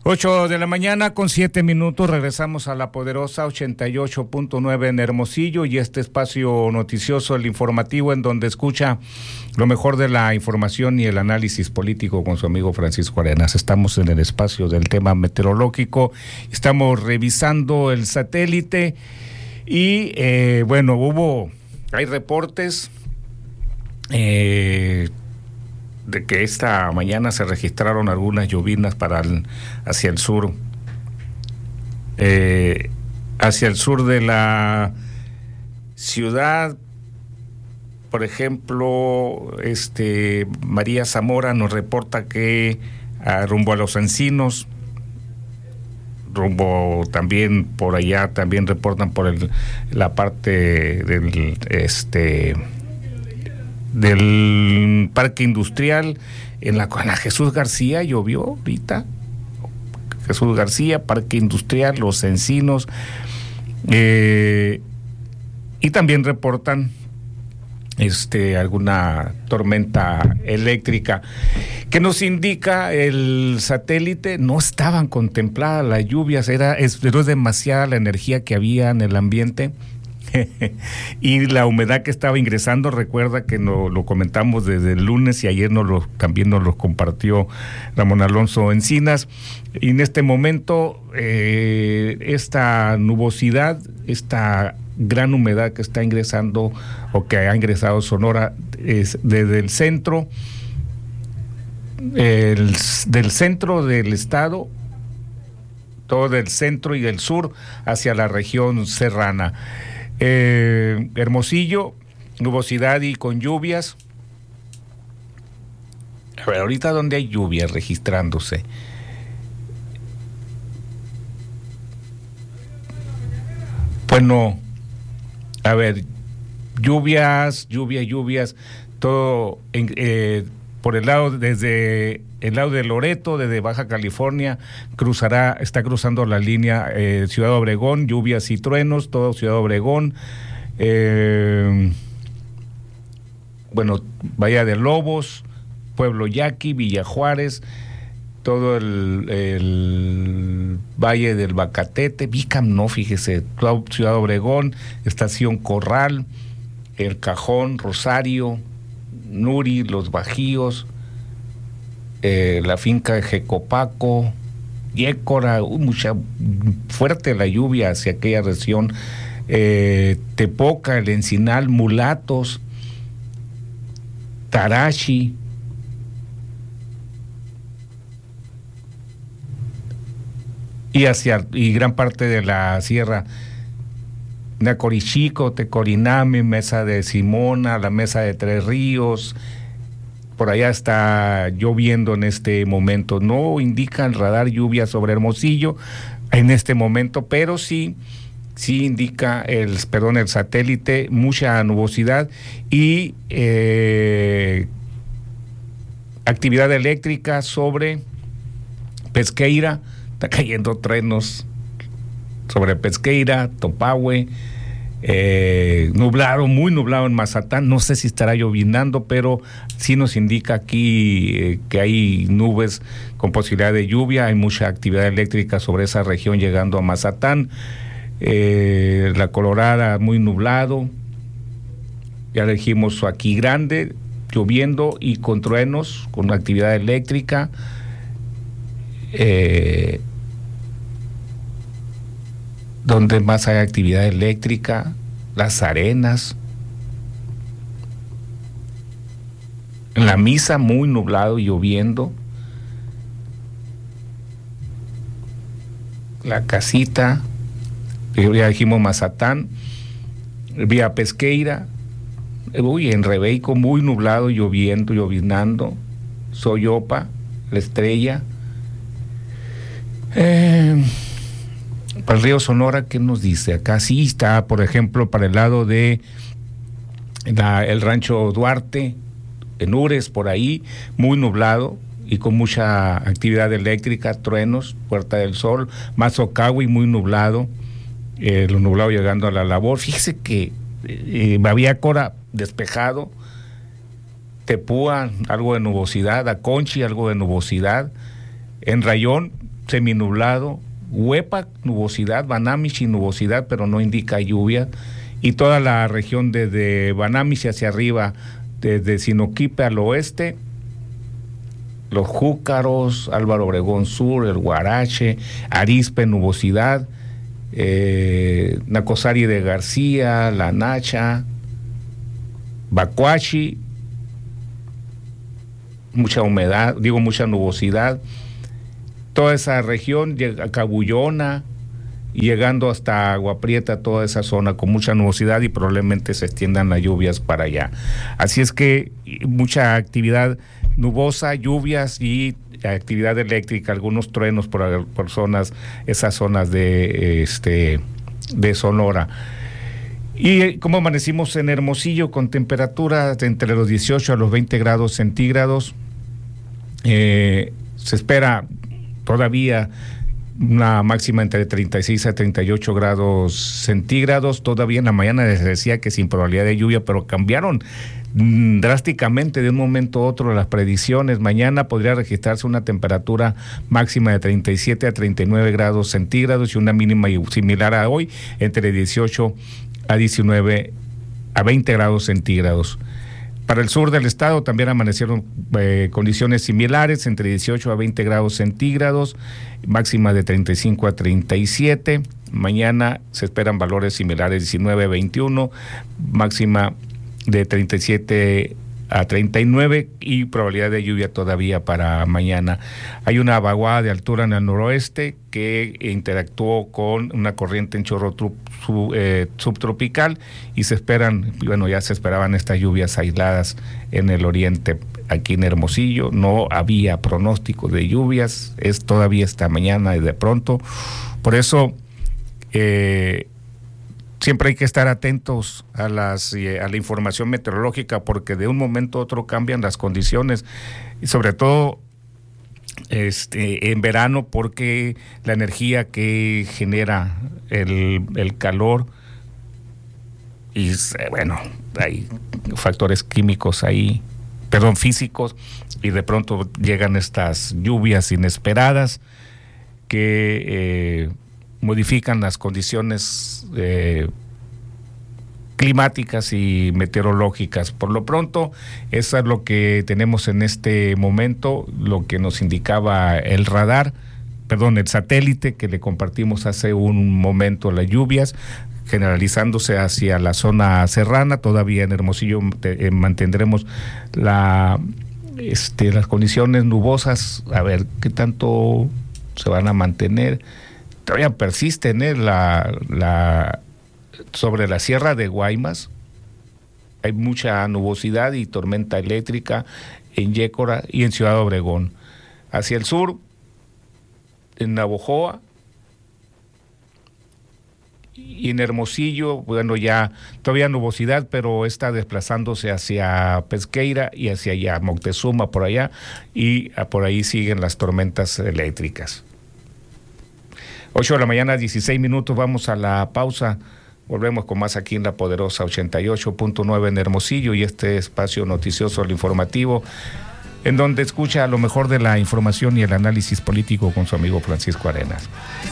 8 de la mañana con 7 minutos, regresamos a la poderosa 88.9 en Hermosillo y este espacio noticioso, el informativo, en donde escucha lo mejor de la información y el análisis político con su amigo Francisco Arenas. Estamos en el espacio del tema meteorológico, estamos revisando el satélite y hay reportes de que esta mañana se registraron algunas lluvias hacia el sur de la ciudad. Por ejemplo, María Zamora nos reporta que rumbo a Los Encinos, rumbo también por allá, también reportan por la parte del Parque Industrial, en la Jesús García llovió ahorita. Jesús García, Parque Industrial, Los Encinos, y también reportan alguna tormenta eléctrica que nos indica el satélite. No estaban contempladas las lluvias, pero es demasiada la energía que había en el ambiente y la humedad que estaba ingresando. Recuerda que lo comentamos desde el lunes y ayer también nos lo compartió Ramón Alonso Encinas. Y en este momento esta nubosidad, esta gran humedad que está ingresando o que ha ingresado Sonora es desde el centro, del centro del estado, todo del centro y del sur hacia la región serrana. Hermosillo, nubosidad y con lluvias. A ver, ahorita donde hay lluvias registrándose. Bueno, a ver, lluvias, todo por desde el lado de Loreto, desde Baja California, está cruzando la línea Ciudad Obregón, lluvias y truenos, todo Ciudad Obregón, Bahía de Lobos, Pueblo Yaqui, Villa Juárez, todo el Valle del Bacatete, Bicam no, fíjese, Ciudad Obregón, Estación Corral, El Cajón, Rosario, Nuri, Los Bajíos, la finca de Jecopaco, Yécora, mucha fuerte la lluvia hacia aquella región, Tepoca, El Encinal, Mulatos, Tarashi, y gran parte de la sierra, Nacorichico, Tecoriname, Mesa de Simona, la Mesa de Tres Ríos. Por allá está lloviendo en este momento. No indica el radar lluvia sobre Hermosillo en este momento, pero sí indica el satélite mucha nubosidad y actividad eléctrica sobre Pesqueira. Está cayendo truenos sobre Pesqueira, Topahue, muy nublado en Mazatán. No sé si estará llovinando, pero sí nos indica aquí que hay nubes con posibilidad de lluvia. Hay mucha actividad eléctrica sobre esa región llegando a Mazatán. La Colorada, muy nublado. Ya le dijimos aquí Grande, lloviendo y con truenos, con actividad eléctrica. Donde más hay actividad eléctrica, Las Arenas. En La Misa, muy nublado y lloviendo. La Casita, ya dijimos Mazatán, vía Pesqueira, en Rebeico, muy nublado, lloviznando. Soyopa, La Estrella. Para el río Sonora, ¿qué nos dice? Acá sí está, por ejemplo, para el lado de el rancho Duarte, en Ures, por ahí, muy nublado y con mucha actividad eléctrica, truenos, Puerta del Sol, Mazocahui, muy nublado, lo nublado llegando a la labor. Fíjese que Baviácora, despejado, Tepúa, algo de nubosidad, Aconchi, algo de nubosidad, en Rayón, seminublado, Huepa, nubosidad, Banamichi, nubosidad, pero no indica lluvia, y toda la región desde Banamichi hacia arriba, desde Sinoquipe al oeste, Los Júcaros, Álvaro Obregón Sur, el Guarache, Arizpe, nubosidad, Nacosari de García, La Nacha, Bacuachi, mucha humedad, mucha nubosidad. Toda esa región, Cabullona, llegando hasta Agua Prieta, toda esa zona con mucha nubosidad y probablemente se extiendan las lluvias para allá. Así es que mucha actividad nubosa, lluvias y actividad eléctrica, algunos truenos por zonas, esas zonas de Sonora. Y como amanecimos en Hermosillo con temperaturas entre los 18 a los 20 grados centígrados, se espera todavía una máxima entre 36 a 38 grados centígrados. Todavía en la mañana les decía que sin probabilidad de lluvia, pero cambiaron drásticamente de un momento a otro las predicciones. Mañana podría registrarse una temperatura máxima de 37 a 39 grados centígrados y una mínima similar a hoy, entre 18 a 19 a 20 grados centígrados. Para el sur del estado también amanecieron condiciones similares, entre 18 a 20 grados centígrados, máxima de 35 a 37. Mañana se esperan valores similares, 19 a 21, máxima de 37 a 39 y probabilidad de lluvia todavía para mañana. Hay una vaguada de altura en el noroeste que interactuó con una corriente en chorro subtropical y se esperan, ya se esperaban estas lluvias aisladas en el oriente. Aquí en Hermosillo no había pronóstico de lluvias, es todavía esta mañana y de pronto. Por eso siempre hay que estar atentos a la información meteorológica, porque de un momento a otro cambian las condiciones, y sobre todo en verano, porque la energía que genera el calor, y hay factores químicos ahí, físicos, y de pronto llegan estas lluvias inesperadas que modifican las condiciones climáticas y meteorológicas. Por lo pronto, eso es lo que tenemos en este momento, lo que nos indicaba el satélite que le compartimos hace un momento, las lluvias generalizándose hacia la zona serrana. Todavía en Hermosillo mantendremos las condiciones nubosas, a ver qué tanto se van a mantener. Todavía persisten sobre la Sierra de Guaymas. Hay mucha nubosidad y tormenta eléctrica en Yécora y en Ciudad Obregón. Hacia el sur, en Navojoa y en Hermosillo, ya todavía nubosidad, pero está desplazándose hacia Pesqueira y hacia allá, Moctezuma, por allá, y por ahí siguen las tormentas eléctricas. 8 de la mañana, 16 minutos, vamos a la pausa. Volvemos con más aquí en La Poderosa 88.9 en Hermosillo y este espacio noticioso, el informativo, en donde escucha lo mejor de la información y el análisis político con su amigo Francisco Arenas.